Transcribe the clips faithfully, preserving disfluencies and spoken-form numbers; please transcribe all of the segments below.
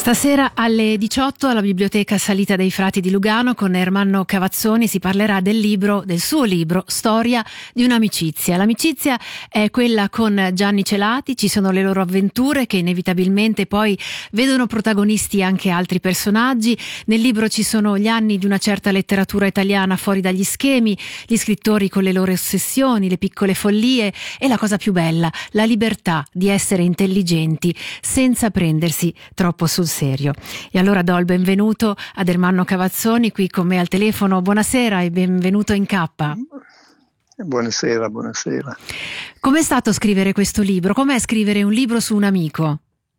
Stasera alle diciotto alla Biblioteca Salita dei Frati di Lugano con Ermanno Cavazzoni si parlerà del libro, del suo libro, Storia di un'amicizia. L'amicizia è quella con Gianni Celati, ci sono le loro avventure che inevitabilmente poi vedono protagonisti anche altri personaggi. Nel libro ci sono gli anni di una certa letteratura italiana fuori dagli schemi, gli scrittori con le loro ossessioni, le piccole follie e la cosa più bella, la libertà di essere intelligenti senza prendersi troppo sul serio. E allora do il benvenuto ad Ermanno Cavazzoni qui con me al telefono. Buonasera e benvenuto in K. Buonasera, buonasera. Com'è stato scrivere questo libro? Com'è scrivere un libro su un amico?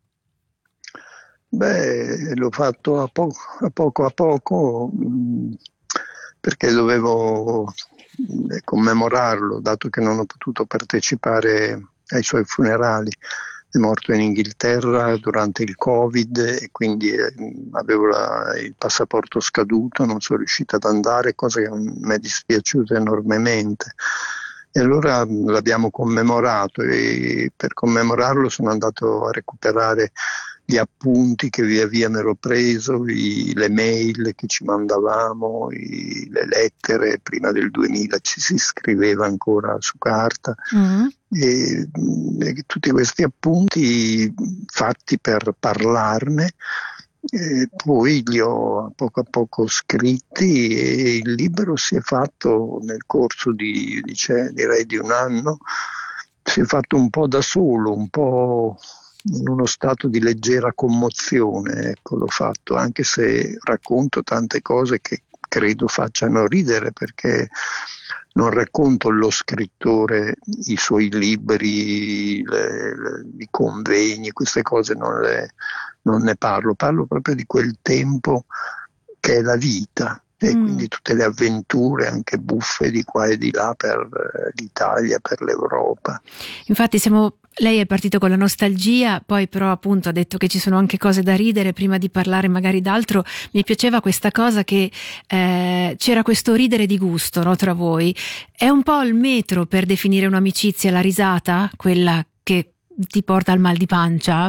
Beh, l'ho fatto a poco a poco, a poco mh, perché dovevo eh, commemorarlo, dato che non ho potuto partecipare ai suoi funerali. È morto in Inghilterra durante il Covid e quindi eh, avevo la, il passaporto scaduto, non sono riuscito ad andare, cosa che mi è dispiaciuta enormemente. E allora l'abbiamo commemorato e per commemorarlo sono andato a recuperare gli appunti che via via mi ero preso, i, le mail che ci mandavamo, i, le lettere. Prima del duemila ci si scriveva ancora su carta. Mm-hmm. E, e tutti questi appunti fatti per parlarne, e poi li ho a poco a poco scritti e il libro si è fatto nel corso di, dice, direi di un anno, si è fatto un po' da solo, un po' in uno stato di leggera commozione, ecco, l'ho fatto, anche se racconto tante cose che credo facciano ridere, perché non racconto lo scrittore, i suoi libri, le, le, i convegni, queste cose non, le, non ne parlo, parlo proprio di quel tempo che è la vita e mm. quindi tutte le avventure anche buffe di qua e di là per l'Italia, per l'Europa. Infatti siamo... Lei è partito con la nostalgia, poi però appunto ha detto che ci sono anche cose da ridere. Prima di parlare magari d'altro, mi piaceva questa cosa che eh, c'era questo ridere di gusto, no, tra voi. È un po' il metro per definire un'amicizia, la risata, quella che ti porta al mal di pancia?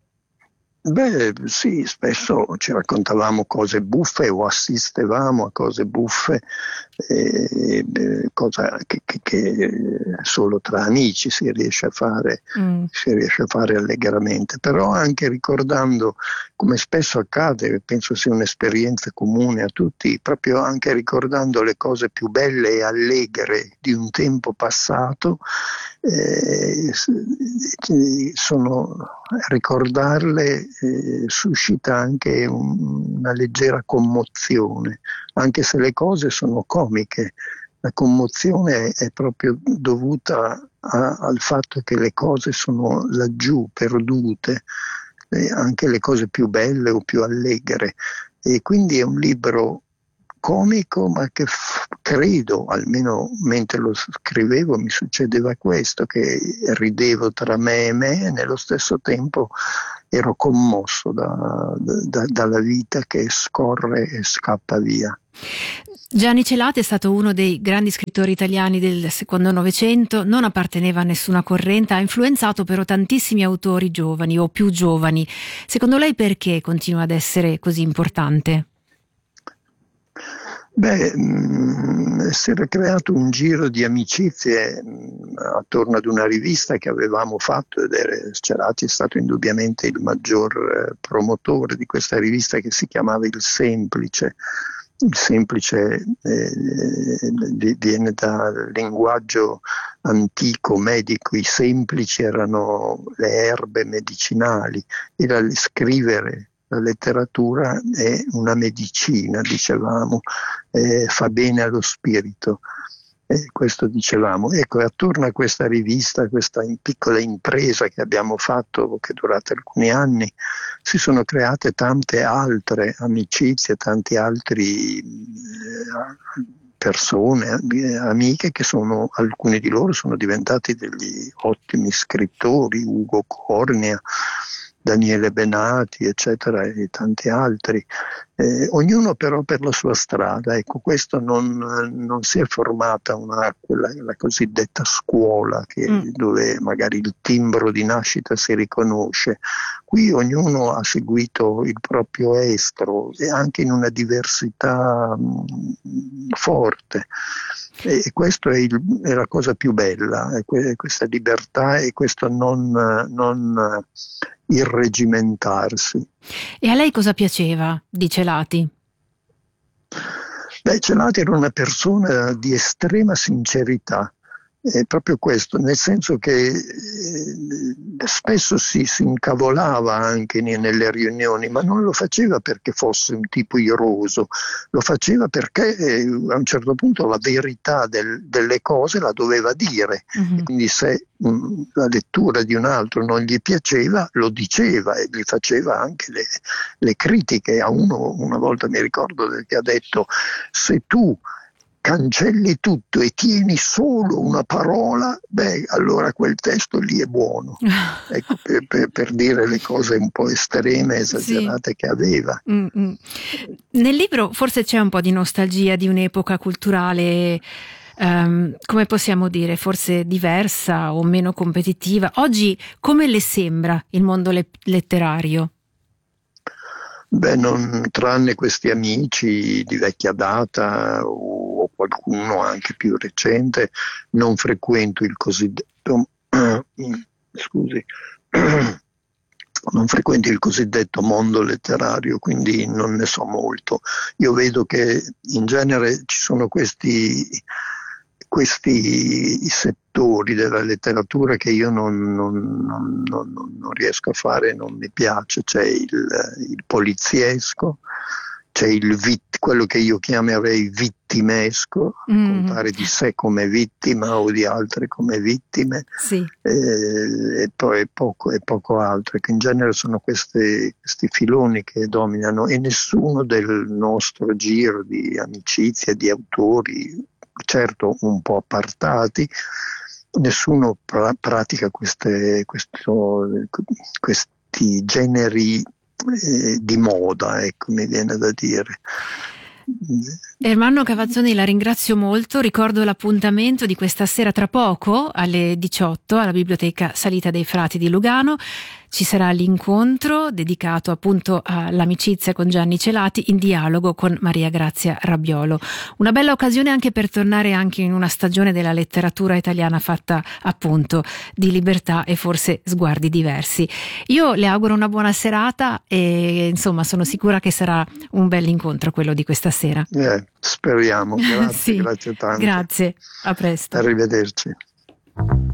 Beh, sì, spesso ci raccontavamo cose buffe o assistevamo a cose buffe, eh, eh, cosa che, che, che solo tra amici si riesce a fare, mm. si riesce a fare allegramente, però anche ricordando, come spesso accade, penso sia un'esperienza comune a tutti, proprio anche ricordando le cose più belle e allegre di un tempo passato, eh, sono ricordarle eh, suscita anche un, una leggera commozione, anche se le cose sono comiche. La commozione è proprio dovuta a, al fatto che le cose sono laggiù, perdute, eh, anche le cose più belle o più allegre. E quindi è un libro comico, ma che f- credo, almeno mentre lo scrivevo, mi succedeva questo, che ridevo tra me e me e nello stesso tempo ero commosso da, da, dalla vita che scorre e scappa via. Gianni Celati è stato uno dei grandi scrittori italiani del secondo Novecento, non apparteneva a nessuna corrente, ha influenzato però tantissimi autori giovani o più giovani. Secondo lei perché continua ad essere così importante? Beh, mh, si era creato un giro di amicizie mh, attorno ad una rivista che avevamo fatto ed era, Celati è stato indubbiamente il maggior eh, promotore di questa rivista, che si chiamava Il Semplice. Il Semplice eh, eh, viene dal linguaggio antico medico, i semplici erano le erbe medicinali, era scrivere. La letteratura è una medicina, dicevamo, eh, fa bene allo spirito, eh, questo dicevamo. Ecco, attorno a questa rivista, questa in piccola impresa che abbiamo fatto, che è durata alcuni anni, si sono create tante altre amicizie, tanti altri eh, persone, amiche, che sono, alcuni di loro sono diventati degli ottimi scrittori, Ugo Cornia, Daniele Benati, eccetera, e tanti altri. Eh, ognuno però per la sua strada, ecco, questo non, non si è formata una, quella, la cosiddetta scuola che, mm. dove magari il timbro di nascita si riconosce. Qui ognuno ha seguito il proprio estro e anche in una diversità mh, forte. E questo è, il, è la cosa più bella, è que- questa libertà e questo non, non irregimentarsi. E a lei cosa piaceva di Celati? Beh, Celati era una persona di estrema sincerità. È proprio questo, nel senso che eh, spesso si, si incavolava anche nelle riunioni, ma non lo faceva perché fosse un tipo iroso, lo faceva perché eh, a un certo punto la verità del, delle cose la doveva dire. Mm-hmm. Quindi se mh, la lettura di un altro non gli piaceva, lo diceva e gli faceva anche le, le critiche. A uno una volta mi ricordo che ha detto: se tu cancelli tutto e tieni solo una parola, beh, allora quel testo lì è buono. Ecco, per, per, per dire le cose un po' estreme, esagerate, sì, che aveva. Mm-hmm. Nel libro forse c'è un po' di nostalgia di un'epoca culturale, um, come possiamo dire, forse diversa o meno competitiva. Oggi come le sembra il mondo le- letterario? Beh, non, tranne questi amici di vecchia data o qualcuno anche più recente, non frequento il cosiddetto scusi non frequento il cosiddetto mondo letterario, quindi non ne so molto. Io vedo che in genere ci sono questi questi settori della letteratura che io non, non, non, non, non riesco a fare, non mi piace. C'è il, il poliziesco, c'è il vit, quello che io chiamerei vittimesco, mm. contare di sé come vittima o di altre come vittime, sì. eh, e poi poco, e poco altro, che in genere sono questi, questi filoni che dominano, e nessuno del nostro giro di amicizia, di autori, certo un po' appartati, nessuno pra- pratica queste, questo, questi generi eh, di moda, ecco, mi viene da dire. Ermanno Cavazzoni, la ringrazio molto. Ricordo l'appuntamento di questa sera tra poco alle diciotto alla Biblioteca Salita dei Frati di Lugano. Ci sarà l'incontro dedicato appunto all'amicizia con Gianni Celati in dialogo con Maria Grazia Rabbiolo. Una bella occasione anche per tornare anche in una stagione della letteratura italiana fatta appunto di libertà e forse sguardi diversi. Io le auguro una buona serata e insomma sono sicura che sarà un bell'incontro quello di questa sera. Eh, speriamo, grazie, sì, grazie tanto. Grazie, a presto. Arrivederci.